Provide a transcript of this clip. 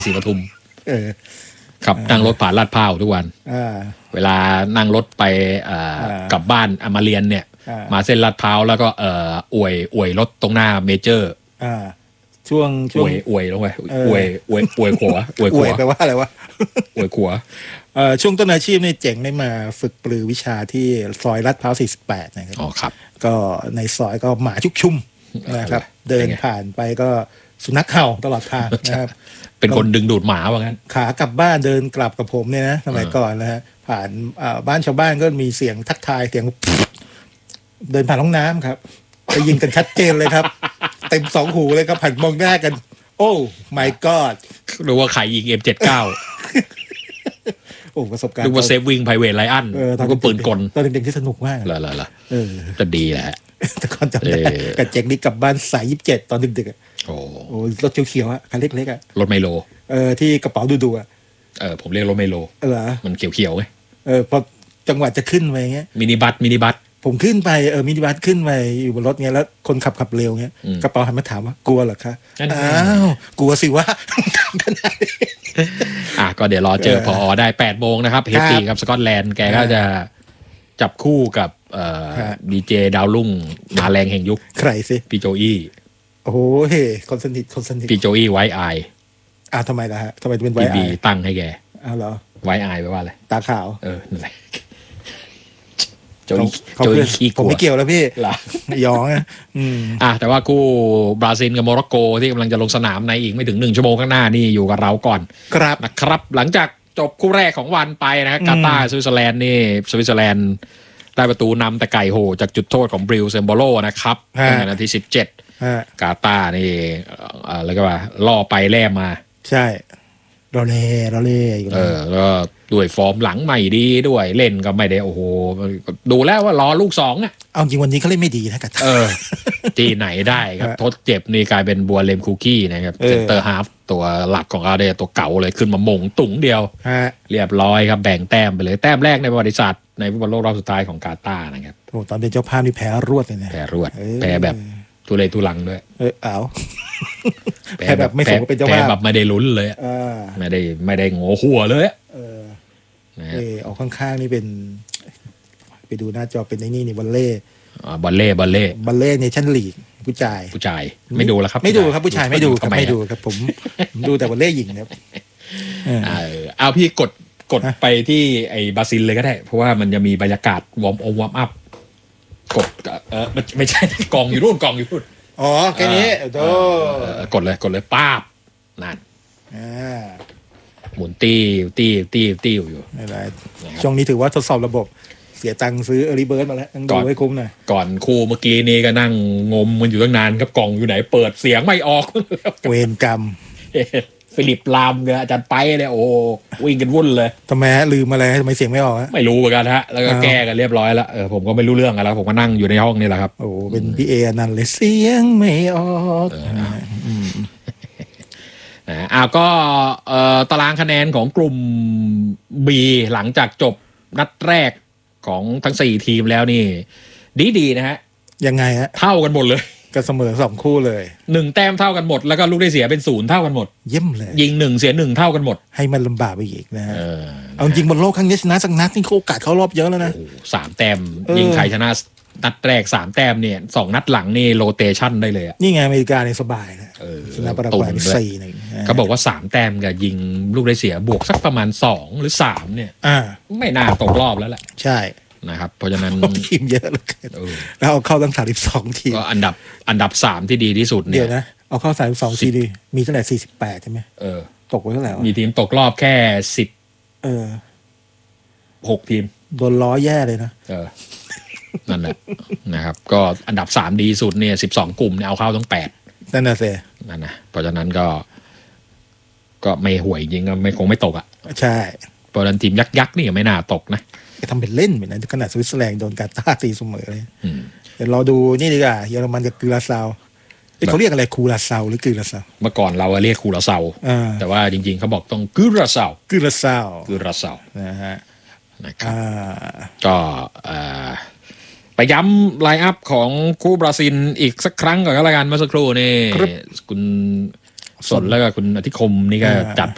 ศรีปทุมขับนั่งรถผ่านลาดพร้าวทุกวันเวลานั่งรถไปกลับบ้านมาเรียนเนี่ยมาเส้นลาดพร้าวแล้วก็อวยรถตรงหน้าเมเจอร์ช่วงอวยลงไปอวยขวาอวยแปลว่าอะไรวะอวยขวาช่วงต้นอาชีพนี่เจ๋งได้มาฝึกปรือวิชาที่ซอยลาดพร้าว48นะครับอ๋อครับก็ในซอยก็หมาชุกชุมนะครับเดินผ่านไปก็สุนัขเห่าตลอดทางนะครับเป็นคนดึงดูดหมาว่างั้นขากลับบ้านเดินกลับกับผมเนี่ยนะสมัยก่อนนะฮะผ่านบ้านชาวบ้านก็มีเสียงทักทายเสียงเดินผ่านห้องน้ำครับไปยิงกันชัดเจนเลยครับเต็ม2 หูเลยครับหันมองหน้ากันโอ้ my god รู้ว่าใครยิง M79 โอ้ประสบการณ์ดูว่าเซฟวิงไพรเวทไลออนก็ปืนกลตอนเด็กๆที่สนุกมากเหรอจะดีแหละแต่ก่อนจำได้กับเจ๋งนี่กลับบ้านสาย27ตอนดึกๆโอ้รถเขียวๆอ่ะคันเล็กๆอ่ะรถไมโลที่กระเป๋าดูๆอ่ะผมเรียกรถไมโลเหรอมันเขียวๆไงพอจังหวะจะขึ้นไปเงี้ยมินิบัสผมขึ้นไปมินิบัสขึ้นไปอยู่บนรถเงี้ยแล้วคนขับเร็วเงี้ยกระเป๋าหันมาถามว่ากลัวเหรอคะอ้าวกลัวสิวะก็เดี๋ยวรอเจอพอได้8 โมงนะครับเฮตีกับสกอตแลนด์แกก็จะจับคู่กับดีเจดาวรุ่งมาแรงแห่งยุคใครสิพี่โจอี้โอ้โหเฮ้คนสนิทพี่โจอี้ไวท์ไอทำไมล่ะฮะทำไมเป็นไวท์ไอตั้งให้แกเหรอไวท์ไอแปลว่าอะไรตาขาวนั่นแหละโจอี้ขี้กลัวผมไม่เกี่ยวแล้วพี่ยองแต่ว่าคู่บราซิลกับโมร็อกโกที่กำลังจะลงสนามในอีกไม่ถึง1 ชั่วโมงข้างหน้านี่อยู่กับเราก่อนครับนะครับหลังจากจบคู่แรกของวันไปนะครับกาตาร์สวิตเซอร์แลนด์นี่สวิตเซอร์แลนด์ได้ประตูนำแต่ไก่โหจากจุดโทษของบริลเซมโบโลนะครับในนาที17กาตาร์นี่อะไรก็ว่าล่อไปแล่มาใช่รอเล่ก็ด้วยฟอร์มหลังใหม่ดีด้วยเล่นก็ไม่ได้โอ้โหดูแล้วว่ารอลูก2อ่ะเอาจริงวันนี้เขาเล่นไม่ดีนะกันที่ไหนได้ครับทดเจ็บนี่กลายเป็นบัวเลมคุกกี้นะครับเซนเตอร์ฮาฟตัวหลักของอาเดตัวเก่าเลยขึ้นมามงตุ่งเดียวเรียบร้อยครับแบ่งแต้มไปเลยแต้มแรกในประวัติศาสตร์ในฟุตบอลโลกรอบสุดท้ายของกาตาร์นะครับโอ้ตอนเป็นเจ้าภาพนี่แพ้รวดเลยนะแพ้รวดแพ้แบบทุเรศทุลังด้วยแพ้แบบไม่สมเป็นเจ้าภาพแพ้แบบไม่ได้ลุ้นเลยไม่ได้โง่หัวเลยออกข้างๆนี่เป็นไปดูหน้าจอเป็นไอ้นี่บอลเล่เนชั่นลีกผู้ชายไม่ดูแล้วครับไม่ดูครับผู้ชายไม่ดูครับผมดูแต่บอลเล่หญิงครับเอาพี่กดไปที่ไอ้บราซิลเลยก็ได้เพราะว่ามันจะมีบรรยากาศวอร์มอัพกดไม่ใช่กองอยู่รุ่นอ๋อแค่นี้กดเลยป้าบนั่นหมุนตี้อยู่ช่วงนี้ถือว่าทดสอบระบบเสียตังค์ซื้อรีเบิร์ดมาแล้วต้องดูให้คุ้มหน่อยก่อนคู่เมื่อกี้นี้ก็นั่งงมมันอยู่ตั้งนานครับกล่องอยู่ไหนเปิดเสียงไม่ออกเวรกรรมฟิลิปลามเนี่ยอาจารย์ไปเนี่ยโอ้วิ่งกันวุ่นเลยทำไมลืมอะไรทำไมเสียงไม่ออกไม่รู้เหมือนกันฮะแล้วก็แก้กันเรียบร้อยแล้วผมก็ไม่รู้เรื่องอะไรผมก็นั่งอยู่ในห้องนี่แหละครับโอ้เป็นพี่เอนั่นเลยเสียงไม่ออกก็ตารางคะแนนของกลุ่ม B หลังจากจบนัดแรกของทั้ง4ทีมแล้วนี่ดีนะฮะยังไงฮะเท่ากันหมดเลยก็เสมอ2คู่เลย 1 แต้มเท่ากันหมดแล้วก็ลูกได้เสียเป็น0เท่ากันหมดเยี่ยมเลยยิง1เสีย1เท่ากันหมดให้มันลำบากไปอีกนะฮะเอาจริงบนโลกครั้งนี้ชนะสักนัดนี่โอกาสเข้ารอบเยอะแล้วนะ 3 แต้มยิงใครชนะนัดแรก3 แต้มเนี่ย2 นัดหลังนี่โรเตชั่นได้เลยนี่ไงอเมริกาเนี่ยสบายนะชนะปารากวัย4-1 เขาบอกว่า3 แต้มกับยิงลูกได้เสียบวกสักประมาณ2หรือ3เนี่ยไม่น่าตกรอบแล้วแหละใช่นะครับเพราะฉะนั้นทีมเยอะเลยแล้วเอาเข้าตั้ง32ทีมก็อันดับ3ที่ดีที่สุดเนี่ยเดี๋ยวนะเอาเข้า32ทีดีมีเท่าไหร่48ใช่ไหมตกไปเท่าไหร่มีทีมตกรอบแค่6 ทีมโดนล้อแย่เลยนะนั่นแหละนะครับก็อันดับ3ดีสุดเนี่ย12 กลุ่มเนี่ยเอาเข้าทั้ง8 นั่นน่ะสินั่นนะเพราะฉะนั้นก็ไม่ห่วยจริงก็คงไม่ตกอ่ะใช่เพราะฉะนั้นทีมยักษ์นี่ไม่น่าตกนะทำเป็นเล่นเหมือนนั้นขนาดสวิตเซอร์แลนด์โดนกาตาร์ตีเสมอเลยเดี๋ยวเราดูนี่ดีกว่าเยอรมันกับกิราซาวเขาเรียกอะไรคูราซาวหรือกิราซาวเมื่อก่อนเราเรียกคูราซาวแต่ว่าจริงๆเขาบอกต้องกิราซาวนะฮะนะครับก็ไปย้ำไลน์อัพของคู่บราซิลอีกสักครั้งก่อนก็แล้วกันเมื่อสักครู่นี่คุณสนแล้วก็คุณอธิคมนี่ก็จัด